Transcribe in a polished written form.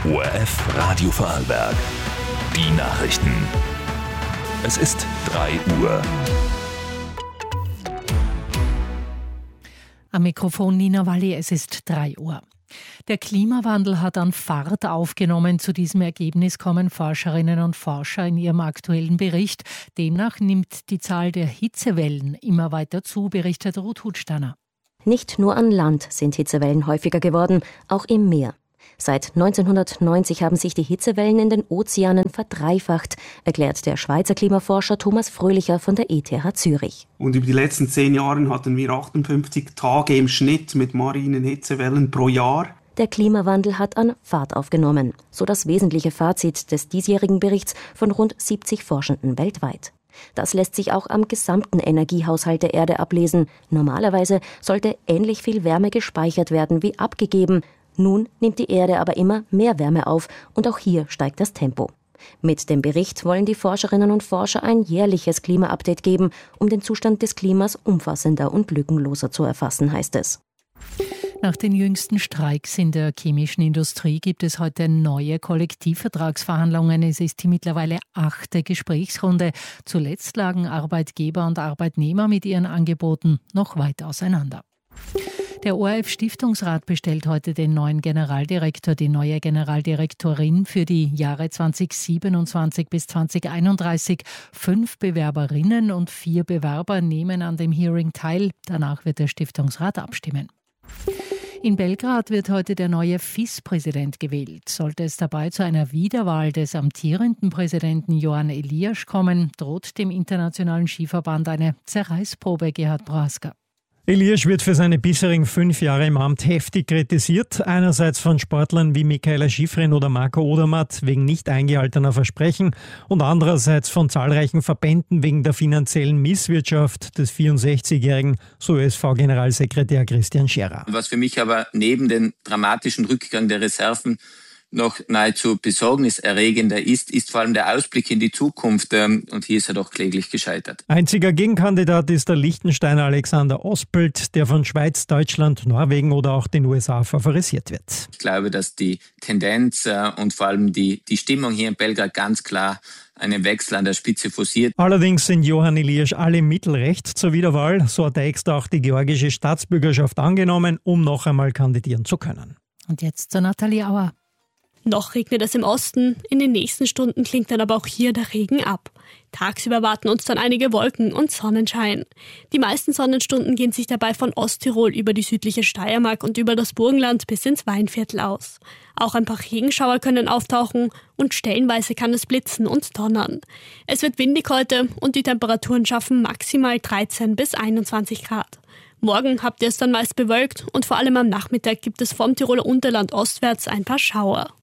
ORF Radio Vorarlberg. Die Nachrichten. Es ist 3 Uhr. Am Mikrofon Nina Walli, es ist 3 Uhr. Der Klimawandel hat an Fahrt aufgenommen. Zu diesem Ergebnis kommen Forscherinnen und Forscher in ihrem aktuellen Bericht. Demnach nimmt die Zahl der Hitzewellen immer weiter zu, berichtet Ruth Hutsteiner. Nicht nur an Land sind Hitzewellen häufiger geworden, auch im Meer. Seit 1990 haben sich die Hitzewellen in den Ozeanen verdreifacht, erklärt der Schweizer Klimaforscher Thomas Fröhlicher von der ETH Zürich. Und über die letzten 10 Jahre hatten wir 58 Tage im Schnitt mit marinen Hitzewellen pro Jahr. Der Klimawandel hat an Fahrt aufgenommen, so das wesentliche Fazit des diesjährigen Berichts von rund 70 Forschenden weltweit. Das lässt sich auch am gesamten Energiehaushalt der Erde ablesen. Normalerweise sollte ähnlich viel Wärme gespeichert werden wie abgegeben. Nun nimmt die Erde aber immer mehr Wärme auf und auch hier steigt das Tempo. Mit dem Bericht wollen die Forscherinnen und Forscher ein jährliches Klima-Update geben, um den Zustand des Klimas umfassender und lückenloser zu erfassen, heißt es. Nach den jüngsten Streiks in der chemischen Industrie gibt es heute neue Kollektivvertragsverhandlungen. Es ist die mittlerweile 8. Gesprächsrunde. Zuletzt lagen Arbeitgeber und Arbeitnehmer mit ihren Angeboten noch weit auseinander. Der ORF-Stiftungsrat bestellt heute den neuen Generaldirektor, die neue Generaldirektorin für die Jahre 2027 bis 2031. 5 Bewerberinnen und 4 Bewerber nehmen an dem Hearing teil. Danach wird der Stiftungsrat abstimmen. In Belgrad wird heute der neue FIS-Präsident gewählt. Sollte es dabei zu einer Wiederwahl des amtierenden Präsidenten Johan Elias kommen, droht dem Internationalen Skiverband eine Zerreißprobe, Gerhard Brasker. Elias wird für seine bisherigen 5 Jahre im Amt heftig kritisiert. Einerseits von Sportlern wie Michaela Schifrin oder Marco Odermatt wegen nicht eingehaltener Versprechen und andererseits von zahlreichen Verbänden wegen der finanziellen Misswirtschaft des 64-jährigen, so ÖSV-Generalsekretär Christian Scherer. Was für mich aber neben dem dramatischen Rückgang der Reserven noch nahezu besorgniserregender ist vor allem der Ausblick in die Zukunft. Und hier ist er doch kläglich gescheitert. Einziger Gegenkandidat ist der Liechtensteiner Alexander Ospelt, der von Schweiz, Deutschland, Norwegen oder auch den USA favorisiert wird. Ich glaube, dass die Tendenz und vor allem die Stimmung hier in Belgrad ganz klar einen Wechsel an der Spitze forciert. Allerdings sind Johan Elias alle Mittel recht zur Wiederwahl. So hat er extra auch die georgische Staatsbürgerschaft angenommen, um noch einmal kandidieren zu können. Und jetzt zur Nathalie Auer. Noch regnet es im Osten, in den nächsten Stunden klingt dann aber auch hier der Regen ab. Tagsüber warten uns dann einige Wolken und Sonnenschein. Die meisten Sonnenstunden gehen sich dabei von Osttirol über die südliche Steiermark und über das Burgenland bis ins Weinviertel aus. Auch ein paar Regenschauer können auftauchen und stellenweise kann es blitzen und donnern. Es wird windig heute und die Temperaturen schaffen maximal 13 bis 21 Grad. Morgen habt ihr es dann meist bewölkt und vor allem am Nachmittag gibt es vom Tiroler Unterland ostwärts ein paar Schauer.